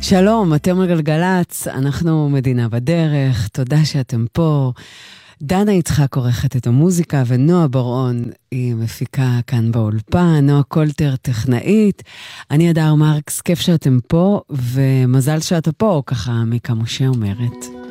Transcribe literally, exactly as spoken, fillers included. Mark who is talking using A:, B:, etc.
A: שלום, אתם על גלגלץ, אנחנו מדינה בדרך, תודה שאתם פה. דנה יצחק עורכת את המוזיקה, ונועה בר-און היא מפיקה כאן באולפן, נועה קולטר טכנאית. אני אדר מרקס, כיף שאתם פה, ומזל שאתה פה, ככה מיקה משה אומרת.